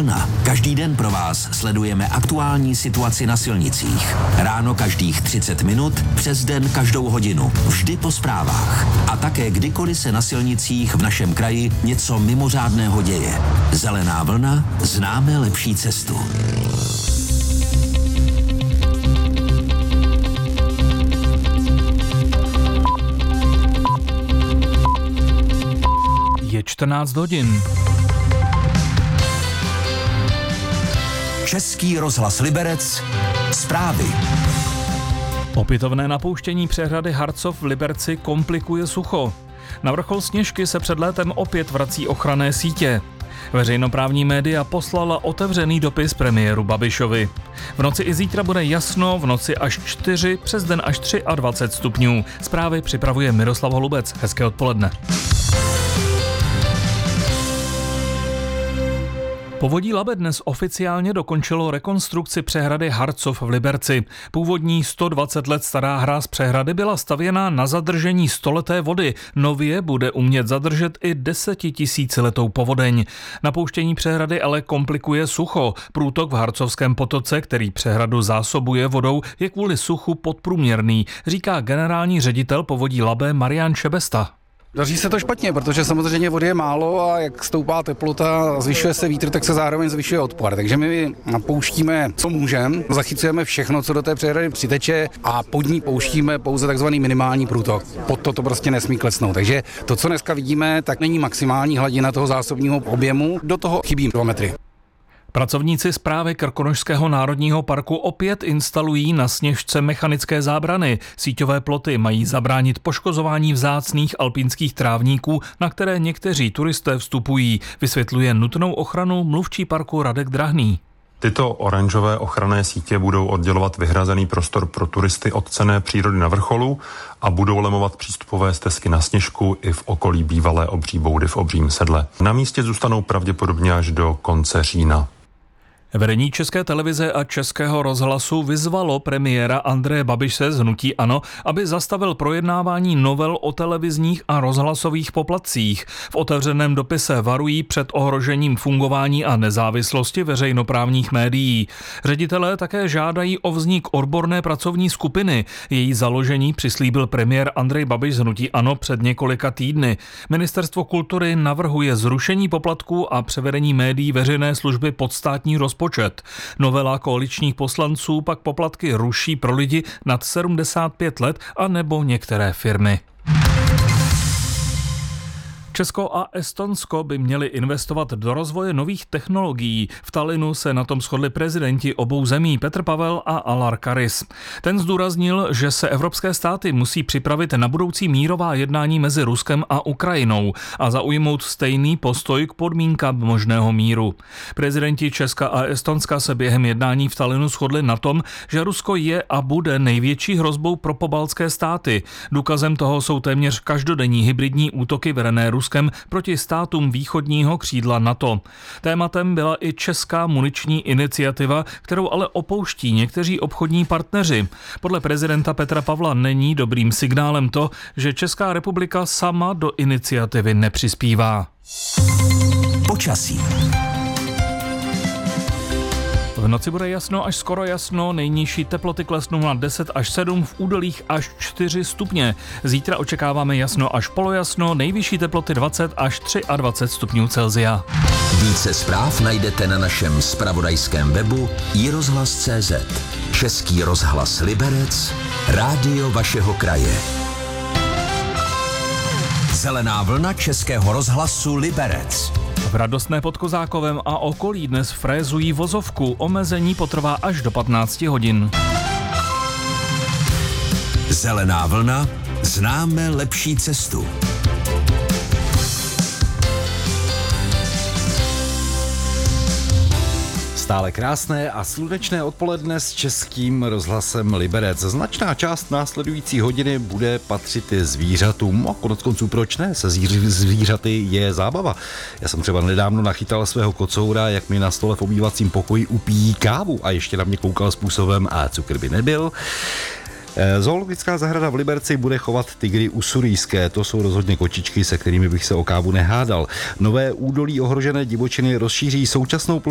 vlna. Každý den pro vás sledujeme aktuální situaci na silnicích. Ráno každých 30 minut, přes den každou hodinu. Vždy po zprávách. A také kdykoliv se na silnicích v našem kraji něco mimořádného děje. Zelená vlna, známe lepší cestu. Je 14 hodin. Český rozhlas Liberec, zprávy. Opětovné napouštění přehrady Harcov v Liberci komplikuje sucho. Na vrchol Sněžky se před létem opět vrací ochranné sítě. Veřejnoprávní média poslala otevřený dopis premiéru Babišovi. V noci i zítra bude jasno, v noci až 4, přes den až 23 stupňů. Zprávy připravuje Miroslav Holubec. Hezké odpoledne. Povodí Labe dnes oficiálně dokončilo rekonstrukci přehrady Harcov v Liberci. Původní 120 let stará hráz přehrady byla stavěna na zadržení stoleté vody. Nově bude umět zadržet i 10 000letou povodeň. Napouštění přehrady ale komplikuje sucho. Průtok v Harcovském potoce, který přehradu zásobuje vodou, je kvůli suchu podprůměrný, říká generální ředitel Povodí Labe Marián Šebesta. Daří se to špatně, protože samozřejmě vody je málo a jak stoupá teplota, zvyšuje se vítr, tak se zároveň zvyšuje odpor. Takže my napouštíme, co můžeme, zachycujeme všechno, co do té přehrady přiteče a pod ní pouštíme pouze takzvaný minimální průtok. Pod to prostě nesmí klesnout. Takže to, co dneska vidíme, tak není maximální hladina toho zásobního objemu, do toho chybí 2 metry. Pracovníci Správy Krkonošského národního parku opět instalují na Sněžce mechanické zábrany. Síťové ploty mají zabránit poškozování vzácných alpínských trávníků, na které někteří turisté vstupují, vysvětluje nutnou ochranu mluvčí parku Radek Drahný. Tyto oranžové ochranné sítě budou oddělovat vyhrazený prostor pro turisty od cenné přírody na vrcholu a budou lemovat přístupové stezky na Sněžku i v okolí bývalé obří boudy v Obřím Sedle. Na místě zůstanou pravděpodobně až do konce října. Vedení České televize a Českého rozhlasu vyzvalo premiéra Andreje Babiše z hnutí ANO, aby zastavil projednávání novel o televizních a rozhlasových poplatcích. V otevřeném dopise varují před ohrožením fungování a nezávislosti veřejnoprávních médií. Ředitelé také žádají o vznik odborné pracovní skupiny. Její založení přislíbil premiér Andrej Babiš z hnutí ANO před několika týdny. Ministerstvo kultury navrhuje zrušení poplatků a převedení médií veřejné služby pod státní rozpočet. Novela koaličních poslanců pak poplatky ruší pro lidi nad 75 let a nebo některé firmy. Česko a Estonsko by měli investovat do rozvoje nových technologií. V Tallinnu se na tom shodli prezidenti obou zemí Petr Pavel a Alar Karis. Ten zdůraznil, že se evropské státy musí připravit na budoucí mírová jednání mezi Ruskem a Ukrajinou a zaujmout stejný postoj k podmínkám možného míru. Prezidenti Česka a Estonska se během jednání v Tallinnu shodli na tom, že Rusko je a bude největší hrozbou pro pobaltské státy. Důkazem toho jsou téměř každodenní hybridní útoky vedené Ruskem proti státům východního křídla NATO. Tématem byla i česká muniční iniciativa, kterou ale opouští někteří obchodní partneři. Podle prezidenta Petra Pavla není dobrým signálem to, že Česká republika sama do iniciativy nepřispívá. Počasí. V noci bude jasno až skoro jasno, nejnižší teploty klesnou na 10 až 7, v údolích až 4 stupně. Zítra očekáváme jasno až polojasno, nejvyšší teploty 20 až 23 stupňů Celsia. Více zpráv najdete na našem zpravodajském webu iRozhlas.cz. Český rozhlas Liberec, rádio vašeho kraje. Zelená vlna Českého rozhlasu Liberec. V Radostné pod Kozákovem a okolí dnes frézují vozovku. Omezení potrvá až do 15 hodin. Zelená vlna, známe lepší cestu. Stále krásné a slunečné odpoledne s Českým rozhlasem Liberec. Značná část následující hodiny bude patřit zvířatům. A koneckonců proč ne? Se zvířaty je zábava. Já jsem třeba nedávno nachytal svého kocoura, jak mi na stole v obývacím pokoji upíjí kávu a ještě na mě koukal způsobem, a cukr by nebyl. Zoologická zahrada v Liberci bude chovat tygry usurijské. To jsou rozhodně kočičky, se kterými bych se o kávu nehádal. Nové údolí ohrožené divočiny rozšíří současnou